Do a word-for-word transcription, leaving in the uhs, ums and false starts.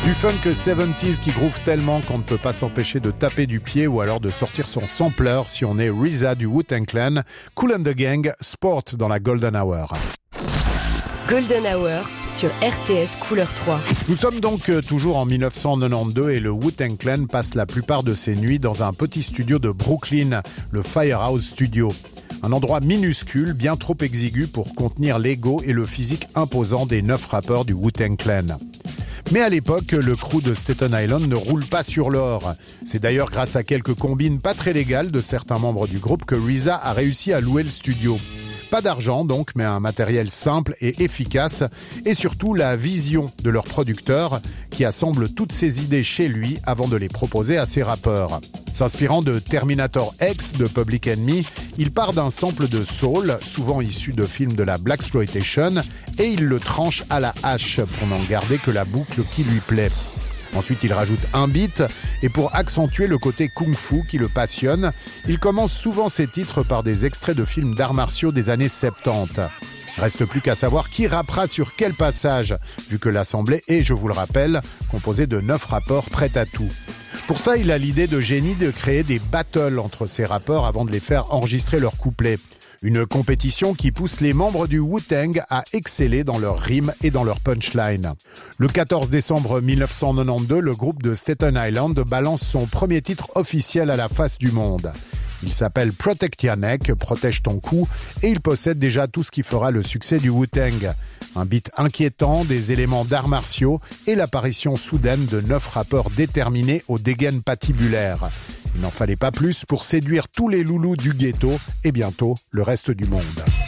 Du funk soixante-dix qui groove tellement qu'on ne peut pas s'empêcher de taper du pied ou alors de sortir son sampler si on est R Z A du Wu-Tang Clan. Kool and the Gang, Sport dans la Golden Hour. Golden Hour sur R T S Couleur trois. Nous sommes donc toujours en dix-neuf cent quatre-vingt-douze et le Wu-Tang Clan passe la plupart de ses nuits dans un petit studio de Brooklyn, le Firehouse Studio. Un endroit minuscule, bien trop exigu pour contenir l'ego et le physique imposant des neuf rappeurs du Wu-Tang Clan. Mais à l'époque, le crew de Staten Island ne roule pas sur l'or. C'est d'ailleurs grâce à quelques combines pas très légales de certains membres du groupe que R Z A a réussi à louer le studio. Pas d'argent donc, mais un matériel simple et efficace, et surtout la vision de leur producteur qui assemble toutes ses idées chez lui avant de les proposer à ses rappeurs. S'inspirant de Terminator X de Public Enemy, il part d'un sample de soul, souvent issu de films de la Blaxploitation, et il le tranche à la hache pour n'en garder que la boucle qui lui plaît. Ensuite, il rajoute un beat et pour accentuer le côté kung-fu qui le passionne, il commence souvent ses titres par des extraits de films d'arts martiaux des années soixante-dix. Reste plus qu'à savoir qui rappera sur quel passage, vu que l'assemblée est, je vous le rappelle, composée de neuf rappeurs prêts à tout. Pour ça, il a l'idée de génie de créer des battles entre ces rappeurs avant de les faire enregistrer leurs couplets. Une compétition qui pousse les membres du Wu-Tang à exceller dans leurs rimes et dans leurs punchlines. Le quatorze décembre dix-neuf cent quatre-vingt-douze, le groupe de Staten Island balance son premier titre officiel à la face du monde. Il s'appelle Protect Your Neck, protège ton cou, et il possède déjà tout ce qui fera le succès du Wu-Tang. Un beat inquiétant, des éléments d'arts martiaux et l'apparition soudaine de neuf rappeurs déterminés aux dégaines patibulaires. Il n'en fallait pas plus pour séduire tous les loulous du ghetto et bientôt le reste du monde.